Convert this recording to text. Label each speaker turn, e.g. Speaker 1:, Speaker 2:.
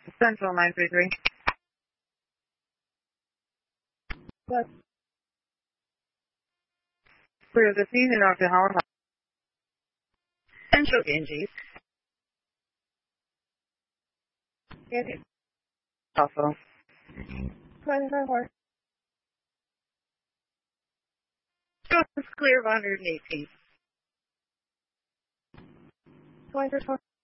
Speaker 1: Central 933. What? Clear the season after Howard. Central Genji. Genji. Also. 24. It's clear of 118. 24.